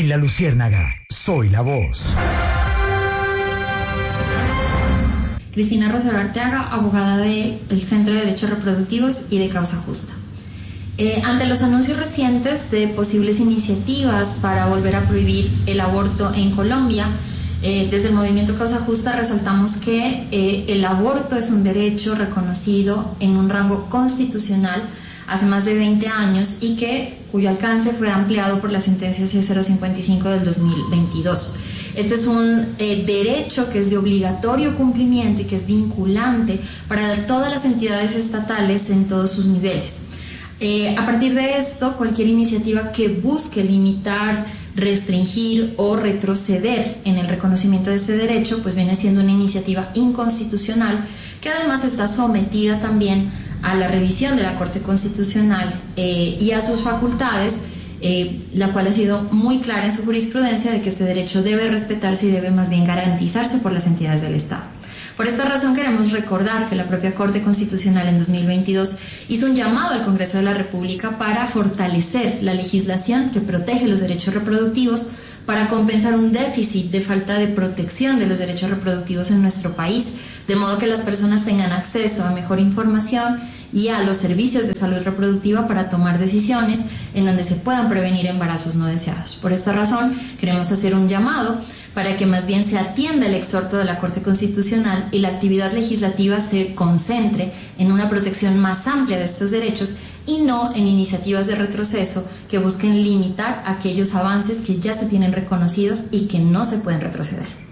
La Luciérnaga, soy la voz. Cristina Rosero Arteaga, abogada del Centro de Derechos Reproductivos y de Causa Justa. Ante los anuncios recientes de posibles iniciativas para volver a prohibir el aborto en Colombia, desde el movimiento Causa Justa resaltamos que el aborto es un derecho reconocido en un rango constitucional hace más de 20 años y cuyo alcance fue ampliado por la sentencia C055 del 2022. Este es un derecho que es de obligatorio cumplimiento y que es vinculante para todas las entidades estatales en todos sus niveles. A partir de esto, cualquier iniciativa que busque limitar, restringir o retroceder en el reconocimiento de este derecho, pues viene siendo una iniciativa inconstitucional que además está sometida también a la revisión de la Corte Constitucional y a sus facultades, la cual ha sido muy clara en su jurisprudencia de que este derecho debe respetarse y debe más bien garantizarse por las entidades del Estado. Por esta razón queremos recordar que la propia Corte Constitucional en 2022 hizo un llamado al Congreso de la República para fortalecer la legislación que protege los derechos reproductivos, para compensar un déficit de falta de protección de los derechos reproductivos en nuestro país, de modo que las personas tengan acceso a mejor información y a los servicios de salud reproductiva para tomar decisiones en donde se puedan prevenir embarazos no deseados. Por esta razón, queremos hacer un llamado para que más bien se atienda el exhorto de la Corte Constitucional y la actividad legislativa se concentre en una protección más amplia de estos derechos y no en iniciativas de retroceso que busquen limitar aquellos avances que ya se tienen reconocidos y que no se pueden retroceder.